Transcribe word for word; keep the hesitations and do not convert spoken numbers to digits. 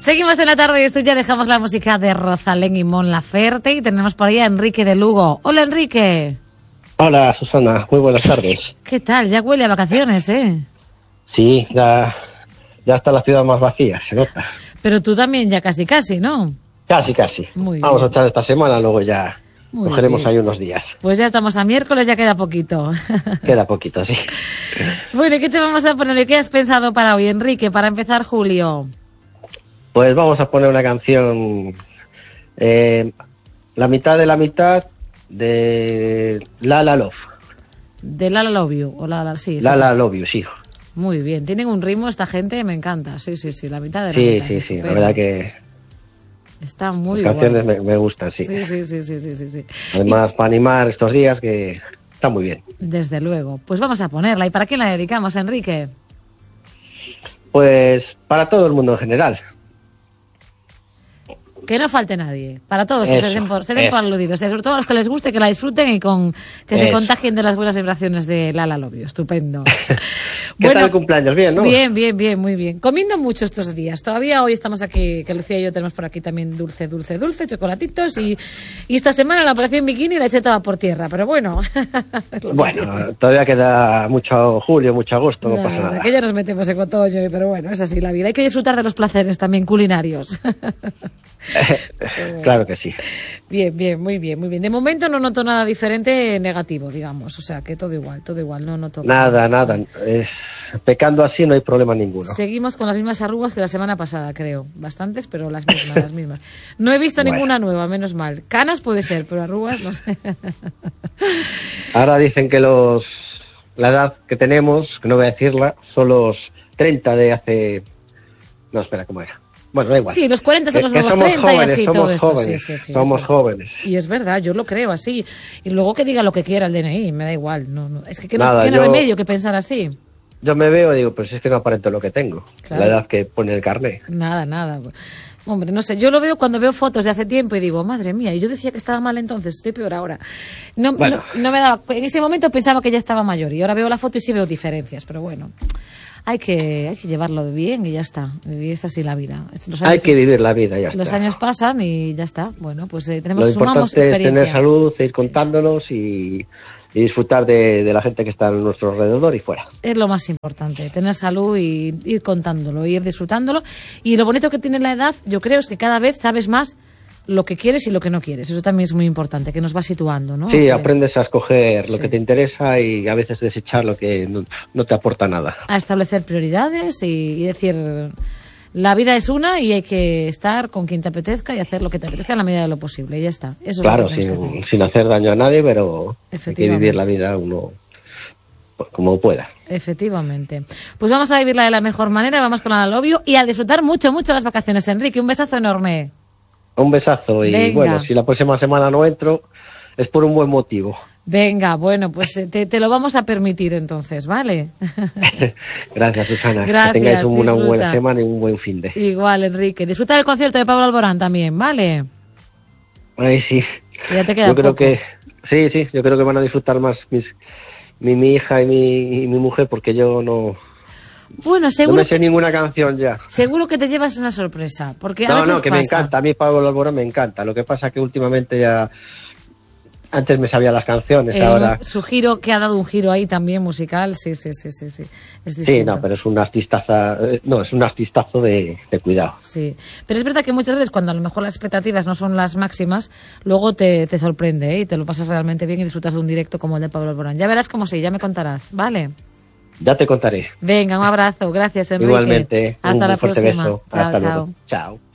Seguimos en la tarde y esto ya dejamos la música de Rosalén y Mon Laferte y tenemos por ahí a Enrique de Lugo. Hola, Enrique. Hola, Susana. Muy buenas tardes. ¿Qué tal? Ya huele a vacaciones, ¿eh? Sí, ya, ya está la ciudad más vacía, se nota. Pero tú también ya casi casi, ¿no? Casi, casi. Muy Vamos bien. a echar esta semana, luego ya Muy cogeremos bien. ahí unos días. Pues ya estamos a miércoles, ya queda poquito. Queda poquito, sí. Bueno, ¿y qué te vamos a poner? ¿Qué has pensado para hoy, Enrique, para empezar julio? Pues vamos a poner una canción, eh, la mitad de la mitad de La La Love. De La La Love You, o La La, sí. La La Love You, sí. Muy bien, tienen un ritmo esta gente, me encanta. Sí, sí, sí, la mitad de la Sí, mitad. sí, sí, estupendo. la verdad que Está muy las canciones guay. me, me gustan, sí. Sí, sí, sí, sí, sí, sí, sí. Además, para animar estos días, que está muy bien. Desde luego. Pues vamos a ponerla. ¿Y para quién la dedicamos, Enrique? Pues para todo el mundo en general. Que no falte nadie. Para todos, que Eso, se den por, se den eso. por aludidos. Sobre todo a los que les guste, que la disfruten y con que se Eso. contagien de las buenas vibraciones de La La Love You. Estupendo. ¿Qué tal el cumpleaños? Bien, ¿no? Bien, bien, bien, muy bien. Comiendo mucho estos días. Todavía hoy estamos aquí, que Lucía y yo tenemos por aquí también dulce, dulce, dulce, chocolatitos y, y esta semana la operación bikini la eché toda por tierra. Pero bueno. Es lo que tiene. Bueno, todavía queda mucho julio, mucho agosto, no Nada, pasa nada. que ya nos metemos en otoño, pero bueno, es así la vida. Hay que disfrutar de los placeres también culinarios. Claro que sí. Bien, bien, muy bien, muy bien. De momento no noto nada diferente negativo, digamos. O sea, que todo igual, todo igual, no noto Nada, nada. Es, pecando así no hay problema ninguno. Seguimos con las mismas arrugas que la semana pasada, creo. Bastantes, pero las mismas, las mismas. No he visto Bueno. ninguna nueva, menos mal. Canas puede ser, pero arrugas no sé. Ahora dicen que los la edad que tenemos, que no voy a decirla, son los treinta de hace... No, espera, ¿cómo era? Bueno, da igual. Sí, los cuarenta son los Que- que nuevos somos treinta jóvenes, y así, somos todo esto. jóvenes, Sí, sí, sí, somos sí. jóvenes. Y es verdad, yo lo creo así. Y luego que diga lo que quiera el D N I, me da igual. No, no. Es que, que no Nada, tiene yo- remedio que pensar así. Yo me veo y digo, pues es que no aparento lo que tengo. Claro. La edad que pone el carné. Nada, nada. Hombre, no sé, yo lo veo cuando veo fotos de hace tiempo y digo, madre mía, y yo decía que estaba mal entonces, estoy peor ahora. No, Bueno. no, no me daba, en ese momento pensaba que ya estaba mayor y ahora veo la foto y sí veo diferencias, pero bueno, hay que, hay que llevarlo bien y ya está. Y es así la vida. Los años, Hay que vivir la vida, ya los está. años pasan y ya está. Bueno, pues eh, tenemos, Lo sumamos importante es experiencia. tener salud, ir contándonos y, y disfrutar de, de la gente que está a nuestro alrededor y fuera. Es lo más importante, tener salud y ir contándolo, ir disfrutándolo. Y lo bonito que tiene la edad, yo creo, es que cada vez sabes más lo que quieres y lo que no quieres. Eso también es muy importante, que nos va situando, ¿no? Sí, Que- aprendes a escoger lo Sí. que te interesa y a veces desechar lo que no, no te aporta nada. A establecer prioridades y, y decir, la vida es una y hay que estar con quien te apetezca y hacer lo que te apetezca en la medida de lo posible. Y ya está. Eso Claro, es lo que tenemos que sin, hacer. sin hacer daño a nadie, pero hay que Efectivamente. vivir la vida uno como pueda. Efectivamente. Pues vamos a vivirla de la mejor manera, vamos con la Lobio y a disfrutar mucho, mucho las vacaciones. Enrique, un besazo enorme. Un besazo y Venga. bueno, si la próxima semana no entro es por un buen motivo. Venga, bueno, pues eh, te, te lo vamos a permitir entonces, ¿vale? Gracias, Susana. Gracias, que tengáis una disfruta. buena semana y un buen fin de. Igual, Enrique. Disfruta del concierto de Pablo Alborán también, ¿vale? Ay, sí. Que ya te queda Yo creo poco. que sí, sí, yo creo que van a disfrutar más mis, mi, mi hija y mi, y mi mujer porque yo no, Bueno, no seguro, me sé ninguna canción ya. seguro que te llevas una sorpresa, porque a No, veces no, que me pasa. encanta. A mí Pablo Alborán me encanta. Lo que pasa que últimamente ya... Antes me sabía las canciones, Eh, ahora... Su giro, que ha dado un giro ahí también musical, sí, sí, sí, sí, sí. Es Sí, distinto. no, pero es un artistaza... eh, No, es un artistazo de, de cuidado. Sí, pero es verdad que muchas veces cuando a lo mejor las expectativas no son las máximas, luego te, te sorprende, ¿eh? Y te lo pasas realmente bien y disfrutas de un directo como el de Pablo Alborán. Ya verás cómo sí, ya me contarás, ¿vale? Ya te contaré. Venga, un abrazo, gracias Enrique. Igualmente. Hasta un la fuerte próxima. beso. Chao, Hasta chao. luego. Chao.